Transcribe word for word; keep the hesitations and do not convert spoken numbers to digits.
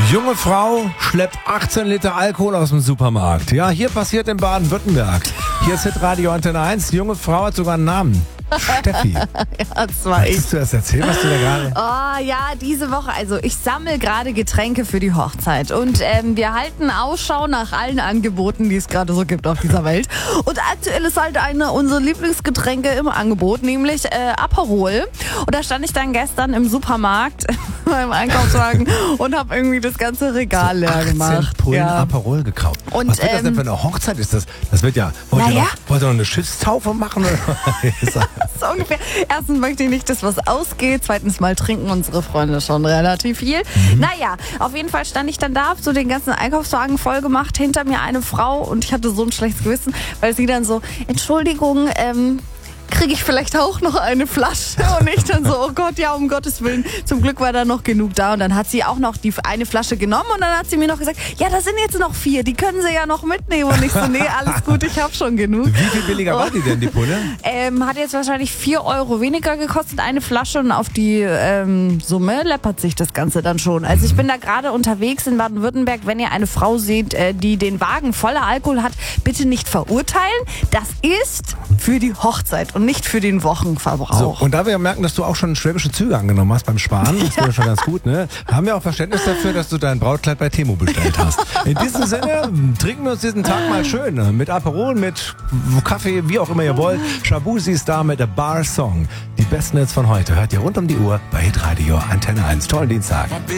Junge Frau schleppt achtzehn Liter Alkohol aus dem Supermarkt. Ja, hier passiert in Baden-Württemberg. Hier ist Hitradio Antenne eins. Die junge Frau hat sogar einen Namen. Steffi. Ja, das war ich. Kannst du das erzählen, was du da gerade... Oh ja, diese Woche, also ich sammle gerade Getränke für die Hochzeit und ähm, wir halten Ausschau nach allen Angeboten, die es gerade so gibt auf dieser Welt. Und aktuell ist halt eine unserer Lieblingsgetränke im Angebot, nämlich äh, Aperol. Und da stand ich dann gestern im Supermarkt beim Einkaufswagen und habe irgendwie das ganze Regal so leer gemacht. achtzehn Pullen ja. Aperol gekauft. Und, was wird das denn ähm, für eine Hochzeit? Ist das, das wird ja... Wollt ihr naja. noch, wollt ihr noch eine Schiffstaufe machen? Oder? So ungefähr. Erstens möchte ich nicht, dass was ausgeht. Zweitens mal trinken unsere Freunde schon relativ viel. Mhm. Naja, auf jeden Fall stand ich dann da, hab so den ganzen Einkaufswagen voll gemacht. Hinter mir eine Frau und ich hatte so ein schlechtes Gewissen, weil sie dann so, Entschuldigung, ähm... kriege ich vielleicht auch noch eine Flasche? Und ich dann so, oh Gott, ja, um Gottes Willen. Zum Glück war da noch genug da. Und dann hat sie auch noch die eine Flasche genommen und dann hat sie mir noch gesagt, ja, da sind jetzt noch vier, die können sie ja noch mitnehmen. Und ich so, nee, alles gut, ich habe schon genug. Wie viel billiger war die denn, die Pulle? Ähm, hat jetzt wahrscheinlich vier Euro weniger gekostet, eine Flasche. Und auf die ähm, Summe läppert sich das Ganze dann schon. Also ich bin da gerade unterwegs in Baden-Württemberg. Wenn ihr eine Frau seht, äh, die den Wagen voller Alkohol hat, bitte nicht verurteilen. Das ist für die Hochzeit und nicht für den Wochenverbrauch. So, und da wir ja merken, dass du auch schon schwäbische Züge angenommen hast beim Sparen, das wäre schon ganz gut, ne? Haben wir auch Verständnis dafür, dass du dein Brautkleid bei Temo bestellt hast. In diesem Sinne, trinken wir uns diesen Tag mal schön. Mit Aperol, mit Kaffee, wie auch immer ihr wollt. Shabuzi ist da mit der Bar Song. Die besten Hits von heute hört ihr rund um die Uhr bei Hitradio Antenne eins. Tollen Dienstag.